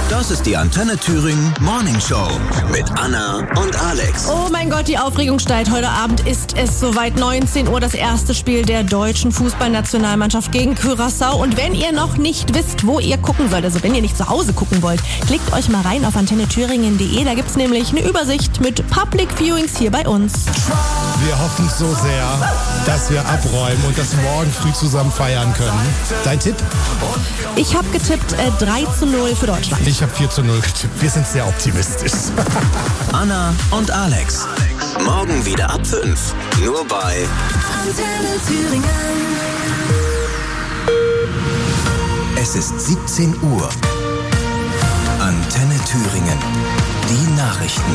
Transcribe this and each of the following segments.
Das ist die Antenne Thüringen Morning Show mit Anna und Alex. Oh mein Gott, die Aufregung steigt. Heute Abend ist es soweit, 19 Uhr, das erste Spiel der deutschen Fußballnationalmannschaft gegen Curaçao. Und wenn ihr noch nicht wisst, wo ihr gucken sollt, also wenn ihr nicht zu Hause gucken wollt, klickt euch mal rein auf antennethüringen.de. Da gibt's nämlich eine Übersicht mit Public Viewings hier bei uns. Wir hoffen so sehr, dass wir abräumen und das morgen früh zusammen feiern können. Dein Tipp? Ich habe getippt 3:0 für Deutschland. Ich habe 4:0 getippt. Wir sind sehr optimistisch. Anna und Alex. Morgen wieder ab 5. Nur bei Antenne Thüringen. Es ist 17 Uhr. Antenne Thüringen. Die Nachrichten.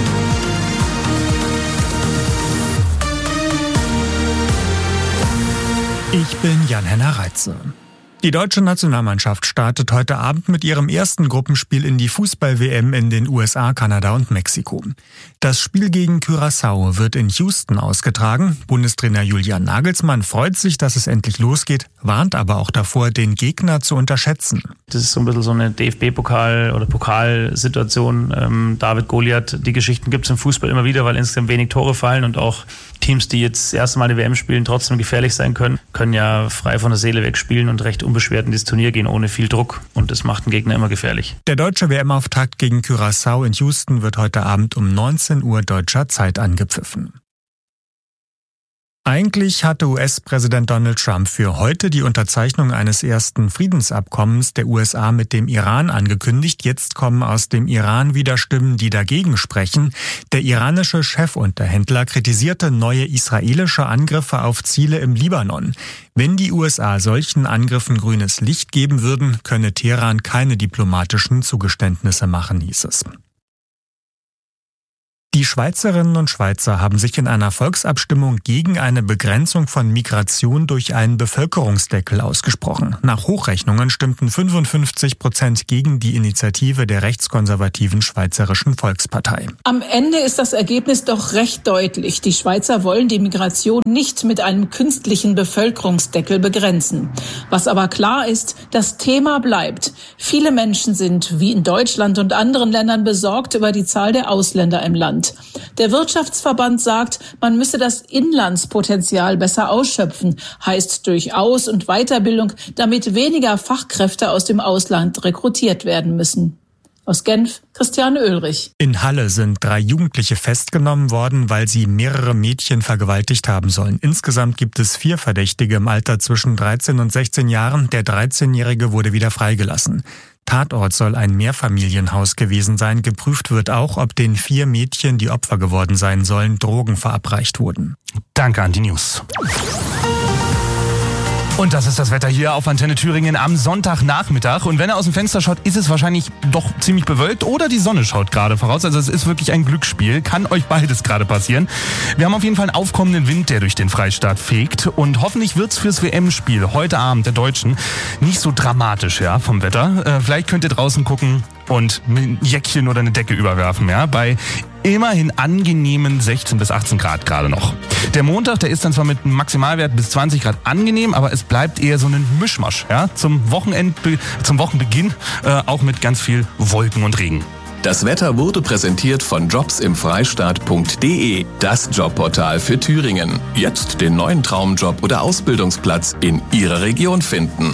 Ich bin Jan-Henner Reitze. Die deutsche Nationalmannschaft startet heute Abend mit ihrem ersten Gruppenspiel in die Fußball-WM in den USA, Kanada und Mexiko. Das Spiel gegen Curaçao wird in Houston ausgetragen. Bundestrainer Julian Nagelsmann freut sich, dass es endlich losgeht, warnt aber auch davor, den Gegner zu unterschätzen. Das ist so ein bisschen so eine DFB-Pokal- oder Pokalsituation. David Goliath, die Geschichten gibt es im Fußball immer wieder, weil insgesamt wenig Tore fallen und auch Teams, die jetzt das erste Mal die WM spielen, trotzdem gefährlich sein können ja frei von der Seele weg spielen und recht unbeschwert in dieses Turnier gehen, ohne viel Druck. Und das macht den Gegner immer gefährlich. Der deutsche WM-Auftakt gegen Curaçao in Houston wird heute Abend um 19 Uhr deutscher Zeit angepfiffen. Eigentlich hatte US-Präsident Donald Trump für heute die Unterzeichnung eines ersten Friedensabkommens der USA mit dem Iran angekündigt. Jetzt kommen aus dem Iran wieder Stimmen, die dagegen sprechen. Der iranische Chefunterhändler kritisierte neue israelische Angriffe auf Ziele im Libanon. Wenn die USA solchen Angriffen grünes Licht geben würden, könne Teheran keine diplomatischen Zugeständnisse machen, hieß es. Die Schweizerinnen und Schweizer haben sich in einer Volksabstimmung gegen eine Begrenzung von Migration durch einen Bevölkerungsdeckel ausgesprochen. Nach Hochrechnungen stimmten 55% gegen die Initiative der rechtskonservativen Schweizerischen Volkspartei. Am Ende ist das Ergebnis doch recht deutlich. Die Schweizer wollen die Migration nicht mit einem künstlichen Bevölkerungsdeckel begrenzen. Was aber klar ist, das Thema bleibt. Viele Menschen sind, wie in Deutschland und anderen Ländern, besorgt über die Zahl der Ausländer im Land. Der Wirtschaftsverband sagt, man müsse das Inlandspotenzial besser ausschöpfen, heißt durch Aus- und Weiterbildung, damit weniger Fachkräfte aus dem Ausland rekrutiert werden müssen. Aus Genf, Christiane Oehlrich. In Halle sind 3 Jugendliche festgenommen worden, weil sie mehrere Mädchen vergewaltigt haben sollen. Insgesamt gibt es 4 Verdächtige im Alter zwischen 13 und 16 Jahren. Der 13-Jährige wurde wieder freigelassen. Tatort soll ein Mehrfamilienhaus gewesen sein. Geprüft wird auch, ob den 4 Mädchen, die Opfer geworden sein sollen, Drogen verabreicht wurden. Danke an die News. Und das ist das Wetter hier auf Antenne Thüringen am Sonntagnachmittag. Und wenn er aus dem Fenster schaut, ist es wahrscheinlich doch ziemlich bewölkt oder die Sonne schaut gerade voraus. Also es ist wirklich ein Glücksspiel. Kann euch beides gerade passieren. Wir haben auf jeden Fall einen aufkommenden Wind, der durch den Freistaat fegt. Und hoffentlich wird's fürs WM-Spiel heute Abend der Deutschen nicht so dramatisch, ja, vom Wetter. Vielleicht könnt ihr draußen gucken und ein Jäckchen oder eine Decke überwerfen, ja, bei immerhin angenehmen 16 bis 18 Grad gerade noch. Der Montag, der ist dann zwar mit einem Maximalwert bis 20 Grad angenehm, aber es bleibt eher so ein Mischmasch, ja, zum Wochenbeginn, auch mit ganz viel Wolken und Regen. Das Wetter wurde präsentiert von jobsimfreistaat.de, das Jobportal für Thüringen. Jetzt den neuen Traumjob oder Ausbildungsplatz in Ihrer Region finden.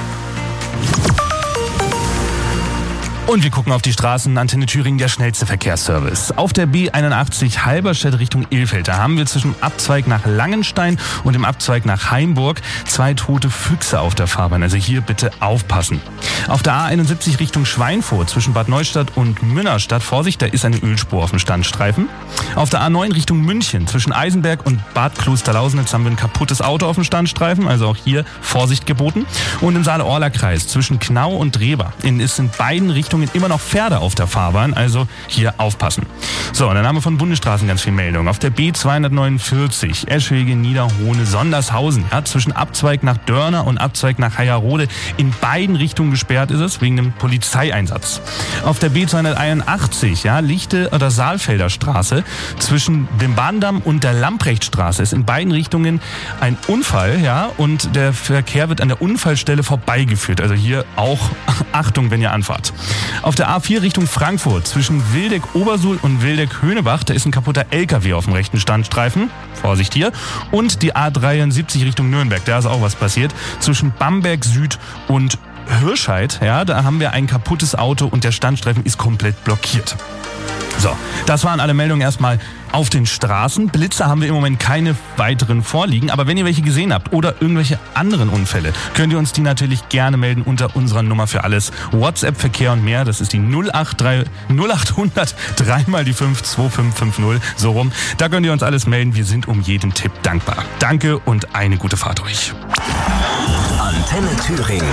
Und wir gucken auf die Straßen. Antenne Thüringen, der schnellste Verkehrsservice. Auf der B81 Halberstadt Richtung Ilfeld, da haben wir zwischen Abzweig nach Langenstein und dem Abzweig nach Hainburg 2 tote Füchse auf der Fahrbahn. Also hier bitte aufpassen. Auf der A71 Richtung Schweinfurt zwischen Bad Neustadt und Münnerstadt, Vorsicht, da ist eine Ölspur auf dem Standstreifen. Auf der A9 Richtung München zwischen Eisenberg und Bad Klosterlausenitz haben wir ein kaputtes Auto auf dem Standstreifen, also auch hier Vorsicht geboten. Und im Saale-Orla-Kreis zwischen Knau und Dreber ist in beiden Richtungen immer noch Pferde auf der Fahrbahn, also hier aufpassen. So, und dann haben wir von Bundesstraßen ganz viel Meldung. Auf der B249 Eschwege, Niederhohne, Sondershausen, ja, zwischen Abzweig nach Dörner und Abzweig nach Heierode in beiden Richtungen gesperrt ist es, wegen dem Polizeieinsatz. Auf der B281, ja, Lichte- oder Saalfelder Straße, zwischen dem Bahndamm und der Lamprechtstraße ist in beiden Richtungen ein Unfall, ja, und der Verkehr wird an der Unfallstelle vorbeigeführt. Also hier auch Achtung, wenn ihr anfahrt. Auf der A4 Richtung Frankfurt zwischen Wildeck-Obersuhl und Wildeck-Höhnebach, da ist ein kaputter LKW auf dem rechten Standstreifen. Vorsicht hier. Und die A73 Richtung Nürnberg, da ist auch was passiert. Zwischen Bamberg Süd und Hirscheid, ja, da haben wir ein kaputtes Auto und der Standstreifen ist komplett blockiert. So, das waren alle Meldungen erstmal auf den Straßen. Blitzer haben wir im Moment keine weiteren vorliegen, aber wenn ihr welche gesehen habt oder irgendwelche anderen Unfälle, könnt ihr uns die natürlich gerne melden unter unserer Nummer für alles. WhatsApp, Verkehr und mehr, das ist die 0800 3x5 2550, so rum. Da könnt ihr uns alles melden, wir sind um jeden Tipp dankbar. Danke und eine gute Fahrt euch. Antenne Thüringen.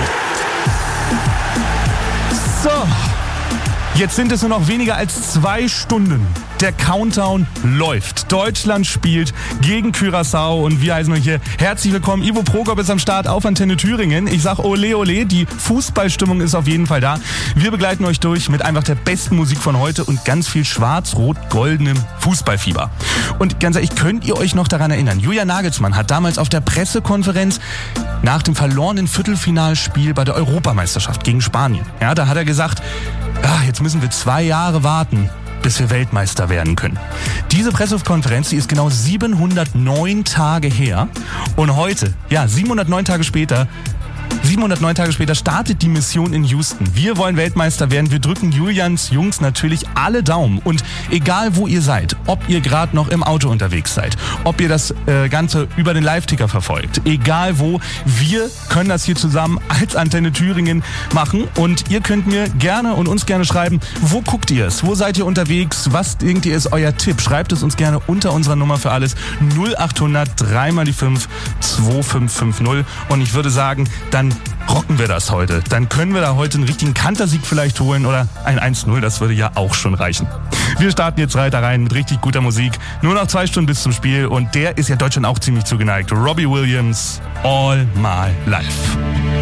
So. Jetzt sind es nur noch weniger als 2 Stunden. Der Countdown läuft. Deutschland spielt gegen Curaçao und wir heißen euch hier herzlich willkommen. Ivo Prokop ist am Start auf Antenne Thüringen. Ich sag ole ole, die Fußballstimmung ist auf jeden Fall da. Wir begleiten euch durch mit einfach der besten Musik von heute und ganz viel schwarz-rot-goldenem Fußballfieber. Und ganz ehrlich, könnt ihr euch noch daran erinnern? Julian Nagelsmann hat damals auf der Pressekonferenz nach dem verlorenen Viertelfinalspiel bei der Europameisterschaft gegen Spanien, ja, da hat er gesagt, jetzt müssen wir 2 Jahre warten, bis wir Weltmeister werden können. Diese Pressekonferenz, die ist genau 709 Tage her. Und heute, 709 Tage später startet die Mission in Houston. Wir wollen Weltmeister werden. Wir drücken Julians Jungs natürlich alle Daumen. Und egal wo ihr seid, ob ihr gerade noch im Auto unterwegs seid, ob ihr das Ganze über den Live-Ticker verfolgt, egal wo, wir können das hier zusammen als Antenne Thüringen machen. Und ihr könnt mir gerne und uns gerne schreiben, wo guckt ihr es? Wo seid ihr unterwegs? Was denkt ihr ist euer Tipp? Schreibt es uns gerne unter unserer Nummer für alles 0800 3x5 2550. Und ich würde sagen, dann rocken wir das heute. Dann können wir da heute einen richtigen Kantersieg vielleicht holen oder ein 1-0, das würde ja auch schon reichen. Wir starten jetzt weiter rein mit richtig guter Musik. Nur noch 2 Stunden bis zum Spiel und der ist ja Deutschland auch ziemlich zugeneigt. Robbie Williams, All My Life.